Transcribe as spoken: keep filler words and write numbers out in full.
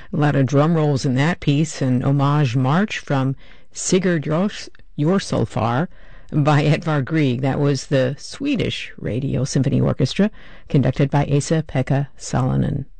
A lot of drum rolls in that piece, an homage march from Sigurd Jors- Jorsalfar by Edvard Grieg. That was the Swedish Radio Symphony Orchestra, conducted by Esa-Pekka Salonen.